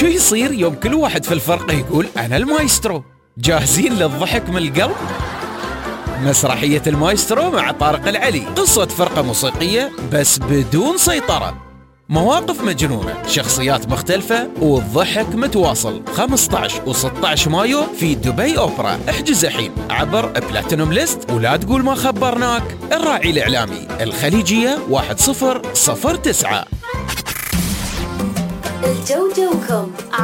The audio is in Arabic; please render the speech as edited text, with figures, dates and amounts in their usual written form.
شو يصير يوم كل واحد في الفرقة يقول أنا المايسترو؟ جاهزين للضحك من القلب؟ مسرحية المايسترو مع طارق العلي، قصة فرقة موسيقية بس بدون سيطرة، مواقف مجنونة، شخصيات مختلفة والضحك متواصل. 15 و16 مايو في دبي أوبرا. احجز الحين عبر بلاتينوم ليست ولا تقول ما خبرناك. الراعي الإعلامي الخليجية 1009. الجو جوكم.